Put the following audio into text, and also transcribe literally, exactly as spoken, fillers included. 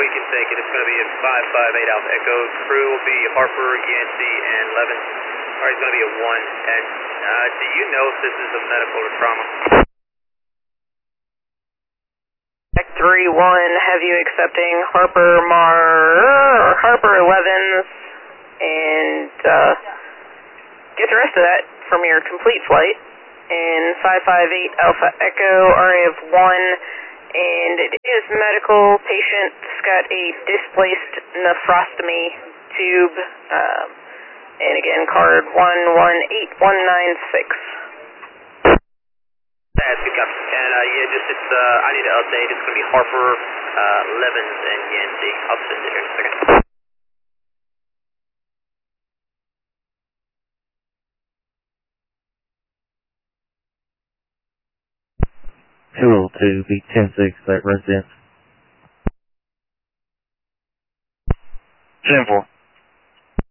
we can take it. It's going to be a five five eight Alpha Echo. Crew will be Harper, Yancey, and Levin. All right, it's going to be a one. And uh, do you know if this is a medical or trauma? Deck three one, have you accepting Harper Mar Harper elevens, and uh, get the rest of that from your complete flight. And five five eight Alpha Echo, R A of one, and it is medical. Patient's got a displaced nephrostomy tube, um, and again, card one one eight one nine six. That's good, Captain. And uh, yeah, just it's uh, I need to update. It's going to be Harper, uh, Levins, and Yancey. I'll send it here in a second. two oh two, B ten six at residence. ten four.